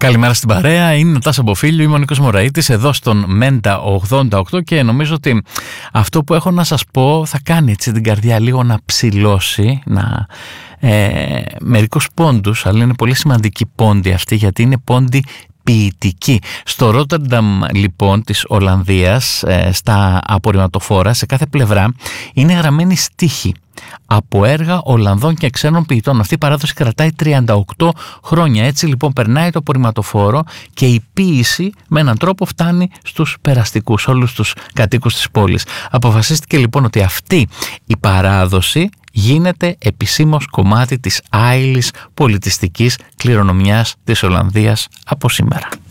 Καλημέρα στην παρέα, είναι ο Τάσος Μποφίλιου, είμαι ο Νίκος Μωραΐτης εδώ στον Μέντα 88 και νομίζω ότι αυτό που έχω να σας πω θα κάνει έτσι την καρδιά λίγο να ψηλώσει, μερικούς πόντους, αλλά είναι πολύ σημαντική πόντη αυτή γιατί είναι πόντη ποιητική. Στο Ρότερνταμ λοιπόν της Ολλανδίας, στα απορριμματοφόρα, σε κάθε πλευρά είναι γραμμένοι στίχοι από έργα Ολλανδών και ξένων ποιητών. Αυτή η παράδοση κρατάει 38 χρόνια. Έτσι λοιπόν περνάει το απορριμματοφόρο και η ποίηση με έναν τρόπο φτάνει στους περαστικούς, όλους τους κατοίκους της πόλης. Αποφασίστηκε λοιπόν ότι αυτή η παράδοση γίνεται επισήμως κομμάτι της άειλης πολιτιστικής κληρονομιάς της Ολλανδίας από σήμερα.